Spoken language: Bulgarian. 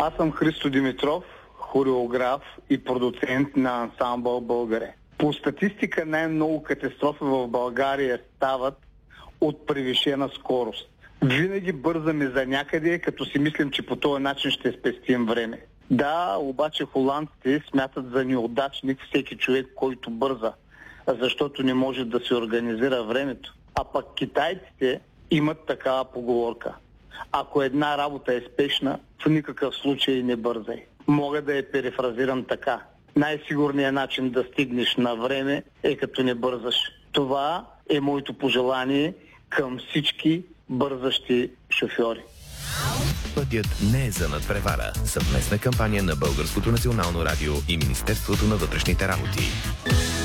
Аз съм Христо Димитров, хореограф и продуцент на ансамбъл Българе. По статистика най-много катастрофи в България стават от превишена скорост. Винаги бързаме за някъде, като си мислим, че по този начин ще спестим време. Да, обаче холандците смятат за неудачник всеки човек, който бърза, защото не може да се организира времето. А пък китайците имат такава поговорка: ако една работа е спешна, в никакъв случай не бързай. Мога да я перифразирам така: най-сигурният начин да стигнеш на време е като не бързаш. Това е моето пожелание към всички бързащи шофьори. Пътят не е за надпревара. Съвместна кампания на Българското национално радио и Министерството на вътрешните работи.